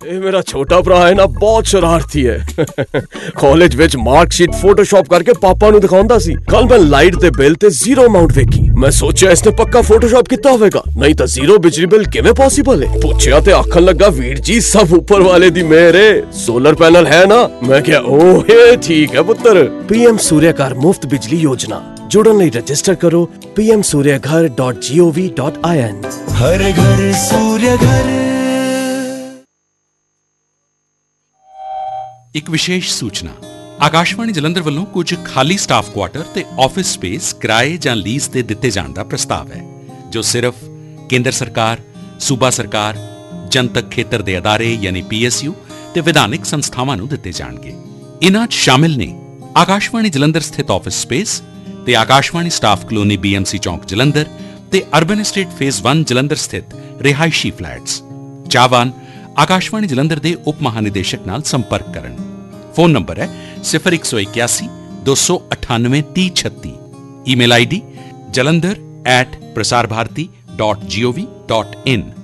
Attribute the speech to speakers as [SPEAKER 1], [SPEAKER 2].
[SPEAKER 1] ਇਹ ਮੇਰਾ ਛੋਟਾ ਭਰਾ ਹੈ ਨਾ, ਬਹੁਤ ਸ਼ਰਾਰਤੀ ਹੈ। ਕਾਲਜ ਵਿੱਚ ਮਾਰਕਸ਼ੀਟ ਫੋਟੋਸ਼ਾਪ ਕਰਕੇ ਪਾਪਾ ਨੂੰ ਦਿਖਾਉਂਦਾ ਸੀ। ਕੱਲ ਮੈਂ ਲਾਈਟ ਦੇ ਬਿੱਲ ਤੇ ਜ਼ੀਰੋ ਅਮਾਉਂਟ ਵੇਖੀ। ਮੈਂ ਸੋਚਿਆ ਇਸਨੇ ਪੱਕਾ ਫੋਟੋਸ਼ਾਪ ਕੀਤਾ ਹੋਵੇਗਾ, ਨਹੀਂ ਤਾਂ ਜ਼ੀਰੋ ਬਿਜਲੀ ਬਿੱਲ ਕਿਵੇਂ ਪੋਸੀਬਲ ਹੈ। ਪੁੱਛਿਆ ਤੇ ਆਖਣ ਲੱਗਾ, ਵੀਰ ਜੀ ਸਭ ਉੱਪਰ ਵਾਲੇ ਦੀ ਮਿਹਰ ਹੈ, ਸੋਲਰ ਪੈਨਲ ਹੈ ਨਾ। ਮੈਂ ਕਿਹਾ ਓਹ ਠੀਕ ਹੈ ਪੁੱਤਰ। PM ਸੂਰਿਆ ਘਰ ਮੁਫਤ ਬਿਜਲੀ ਯੋਜਨਾ। जुड़न ਲਈ रजिस्टर करो pmsuryaghar.gov.in।
[SPEAKER 2] हर घर सूर्य घर।
[SPEAKER 3] ਇੱਕ ਵਿਸ਼ੇਸ਼ ਸੂਚਨਾ, ਆਕਾਸ਼ਵਾਣੀ ਜਲੰਧਰ ਵੱਲੋਂ ਕੁਝ ਖਾਲੀ ਸਟਾਫ ਕੁਆਟਰ ਤੇ ਆਫਿਸ ਸਪੇਸ ਕਿਰਾਏ ਜਾਂ ਲੀਜ਼ ਤੇ ਦਿੱਤੇ ਜਾਣ ਦਾ ਪ੍ਰਸਤਾਵ ਹੈ, ਜੋ ਸਿਰਫ ਕੇਂਦਰ ਸਰਕਾਰ, ਸੂਬਾ ਸਰਕਾਰ, ਜਨਤਕ ਖੇਤਰ ਦੇ ਅਦਾਰੇ ਯਾਨੀ PSU ਤੇ ਵਿਧਾਨਿਕ ਸੰਸਥਾਵਾਂ ਨੂੰ ਦਿੱਤੇ ਜਾਣਗੇ। ਇਨ੍ਹਾਂ 'ਚ ਸ਼ਾਮਿਲ ਨੇ ਆਕਾਸ਼ਵਾਣੀ ਜਲੰਧਰ ਸਥਿਤ ਆਫਿਸ ਸਪੇਸ ਤੇ ਆਕਾਸ਼ਵਾਣੀ ਸਟਾਫ ਕਲੋਨੀ BMC ਚੌਂਕ ਜਲੰਧਰ ਤੇ ਅਰਬਨ ਐਸਟੇਟ ਫੇਜ਼ 1 ਜਲੰਧਰ ਸਥਿਤ ਰਿਹਾਇਸ਼ੀ ਫਲੈਟਸ। ਚਾਹਵਾਨ ਆਕਾਸ਼ਵਾਣੀ ਜਲੰਧਰ ਦੇ ਉਪ ਮਹਾਨਿਦੇਸ਼ਕ ਨਾਲ ਸੰਪਰਕ ਕਰਨ। ਫੋਨ ਨੰਬਰ ਹੈ 0181 298 3036। Email ID jalandhar@prasarbharati.gov.in।